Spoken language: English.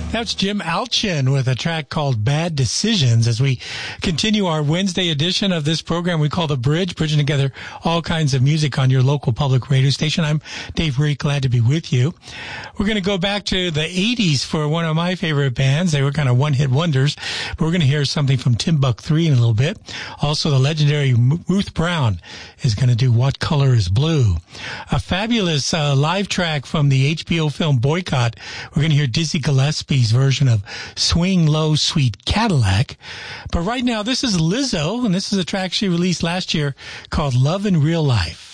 That's Jim Alchin with a track called Bad Decisions as we continue our Wednesday edition of this program we call The Bridge, bridging together all kinds of music on your local public radio station. I'm Dave Reed, glad to be with you. We're going to go back to the 80s for one of my favorite bands. They were kind of one-hit wonders, but we're going to hear something from Timbuk 3 in a little bit. Also, the legendary Ruth Brown is going to do What Color is Blue. A fabulous live track from the HBO film Boycott. We're going to hear Dizzy Gillespie's version of Swing Low Sweet Cadillac. But right now, this is Lizzo, and this is a track she released last year called Love in Real Life.